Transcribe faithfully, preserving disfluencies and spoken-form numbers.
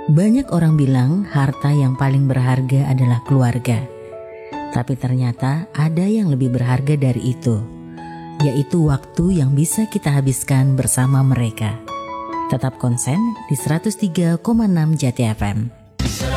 Banyak orang bilang harta yang paling berharga adalah keluarga. Tapi ternyata ada yang lebih berharga dari itu, yaitu waktu yang bisa kita habiskan bersama mereka. Tetap konsen di seratus tiga koma enam Jati F M.